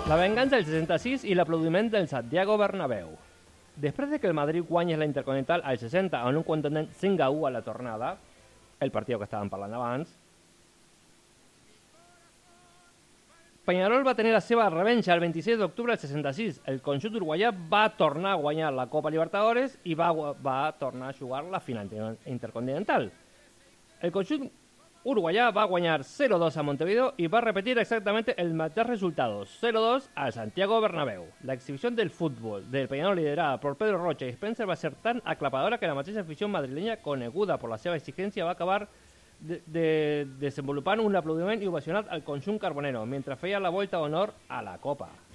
La venganza del 66 i l'aplaudiment del Santiago Bernabéu. Després de que el Madrid guanyés la Intercontinental al 60 en un contundent 5-1 a la tornada, el partit que estàvem parlant abans, Peñarol va tenir la seva revenja el 26 d'octubre del 66. El conjunt uruguaià va tornar a guanyar la Copa Libertadores i va tornar a jugar la final intercontinental. El conjunt uruguaià va guanyar 0-2 a Montevideo y va a repetir exactamente el mateix resultados, 0-2 al Santiago Bernabéu. La exhibición del fútbol del Peñarol liderada por Pedro Rocha y Spencer va ser tan aclapadora que la mateixa afició madrileña, coneguda por la seva exigència, va acabar desenvolupant un aplaudiment ovacionat al conjunt carbonero mentre feia la volta d'honor a la Copa.